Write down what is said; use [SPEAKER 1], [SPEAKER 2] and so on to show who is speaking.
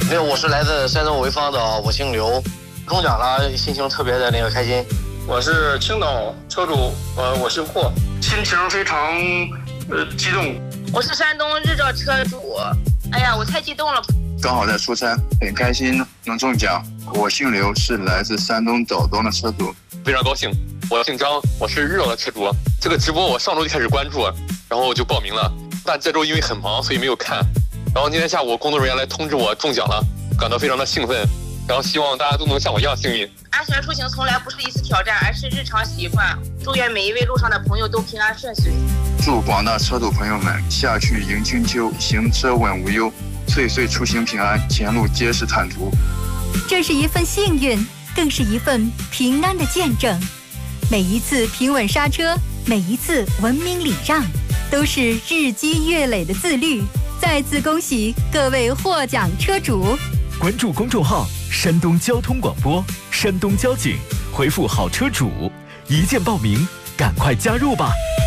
[SPEAKER 1] 因为我是来自山东潍坊的，我姓刘，中奖了，心情特别的开心。
[SPEAKER 2] 我是青岛车主，我姓霍，心情非常激动。
[SPEAKER 3] 我是山东日照车主，哎呀，我太激动了。
[SPEAKER 4] 刚好在出差，很开心能中奖。我姓刘，是来自山东枣庄的车主，
[SPEAKER 5] 非常高兴。我姓张，我是日照的车主。这个直播我上周就开始关注，然后我就报名了，但这周因为很忙，所以没有看。然后今天下午工作人员来通知我中奖了，感到非常的兴奋。然后希望大家都能像我一样幸运。
[SPEAKER 3] 安全出行从来不是一次挑战，而是日常习惯。祝愿每一位路上的朋友都平安顺遂。
[SPEAKER 4] 祝广大车主朋友们下去迎春秋，行车稳无忧，岁岁出行平安，前路皆是坦途。
[SPEAKER 6] 这是一份幸运，更是一份平安的见证。每一次平稳刹车，每一次文明礼让，都是日积月累的自律。再次恭喜各位获奖车主！
[SPEAKER 7] 关注公众号山东交通广播、山东交警，回复好车主，一键报名，赶快加入吧。